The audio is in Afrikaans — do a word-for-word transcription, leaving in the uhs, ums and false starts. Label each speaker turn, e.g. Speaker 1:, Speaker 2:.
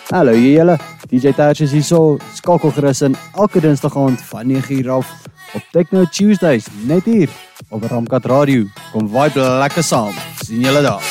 Speaker 1: Hallo julle, D J Touch is hier so, skakel gerus in elke dinsdag aand van nege uur af op Techno Tuesdays, net hier op Ramkat Radio. Kom vibe lekker saam, sien julle daar.